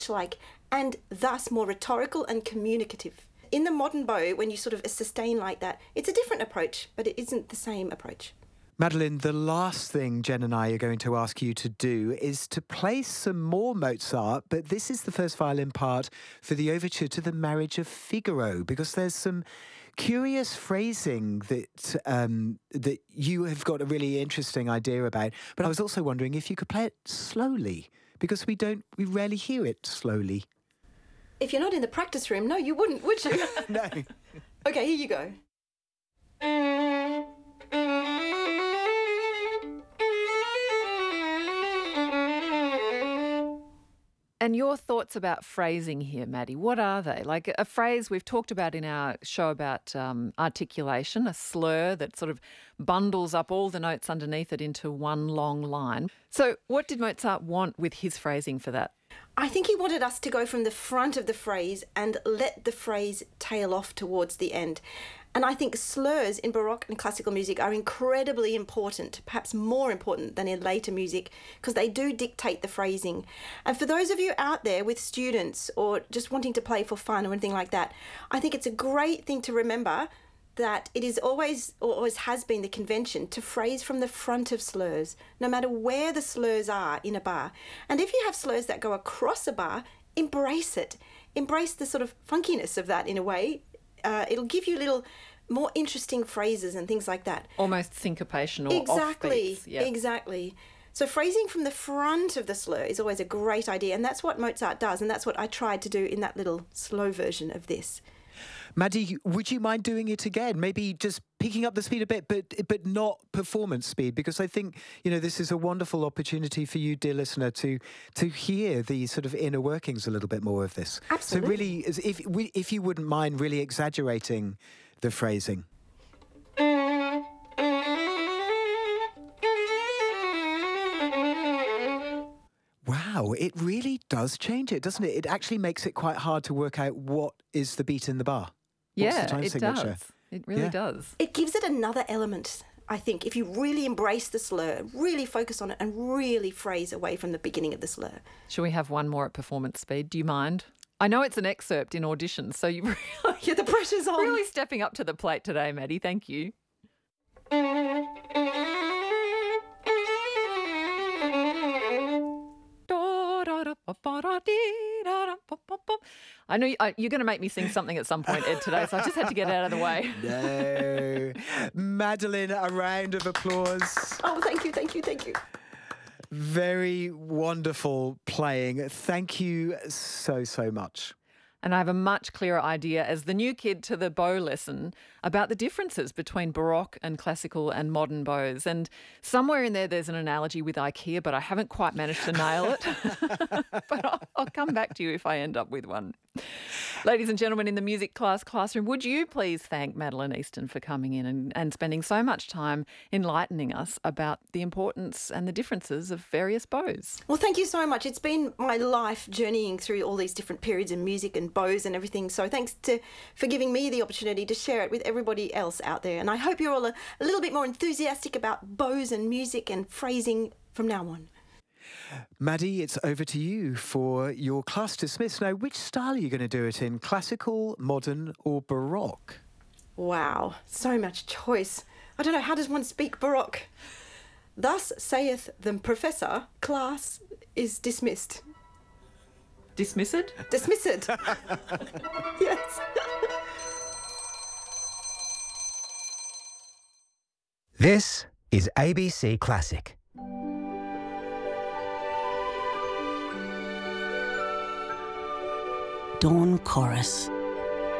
like, and thus more rhetorical and communicative. In the modern bow, when you sort of sustain like that, it's a different approach, but it isn't the same approach. Madeleine, the last thing Jen and I are going to ask you to do is to play some more Mozart, but this is the first violin part for the overture to The Marriage of Figaro, because there's some curious phrasing that you have got a really interesting idea about. But I was also wondering if you could play it slowly, because we rarely hear it slowly. If you're not in the practice room, no, you wouldn't, would you? No. Okay, here you go. And your thoughts about phrasing here, Maddie, what are they? Like a phrase we've talked about in our show about articulation, a slur that sort of bundles up all the notes underneath it into one long line. So what did Mozart want with his phrasing for that? I think he wanted us to go from the front of the phrase and let the phrase tail off towards the end. And I think slurs in Baroque and classical music are incredibly important, perhaps more important than in later music, because they do dictate the phrasing. And for those of you out there with students or just wanting to play for fun or anything like that, I think it's a great thing to remember that it is always, or always has been, the convention to phrase from the front of slurs, no matter where the slurs are in a bar. And if you have slurs that go across a bar, embrace it. Embrace the sort of funkiness of that in a way. It'll give you little more interesting phrases and things like that. Almost syncopation or exactly, offbeats. Yeah. Exactly. So phrasing from the front of the slur is always a great idea, and that's what Mozart does, and that's what I tried to do in that little slow version of this. Maddie, would you mind doing it again? Maybe just picking up the speed a bit, but not performance speed, because I think, this is a wonderful opportunity for you, dear listener, to hear the sort of inner workings a little bit more of this. Absolutely. So really, if you wouldn't mind really exaggerating the phrasing. Wow, it really does change it, doesn't it? It actually makes it quite hard to work out what is the beat in the bar. Yeah, time it signature? does. It really does. It gives it another element, I think, if you really embrace the slur, really focus on it and really phrase away from the beginning of the slur. Shall we have one more at performance speed? Do you mind? I know it's an excerpt in auditions, so you Yeah, the pressure's on. really stepping up to the plate today, Maddie. Thank you. I know you're going to make me sing something at some point, Ed, today, so I just had to get it out of the way. No. Madeleine, a round of applause. Oh, thank you, thank you, thank you. Very wonderful playing. Thank you so, so much. And I have a much clearer idea as the new kid to the bow lesson about the differences between Baroque and classical and modern bows. And somewhere in there's an analogy with IKEA, but I haven't quite managed to nail it. But I'll come back to you if I end up with one. Ladies and gentlemen, in the music classroom, would you please thank Madeleine Easton for coming in and spending so much time enlightening us about the importance and the differences of various bows? Well, thank you so much. It's been my life journeying through all these different periods in music and bows and everything. So thanks for giving me the opportunity to share it with everybody else out there. And I hope you're all a little bit more enthusiastic about bows and music and phrasing from now on. Maddie, it's over to you for your class dismissed. Now, which style are you going to do it in? Classical, modern or Baroque? Wow, so much choice. I don't know, how does one speak Baroque? Thus saith the professor, class is dismissed. Dismissed? Dismissed. Yes. This is ABC Classic. Dawn Chorus.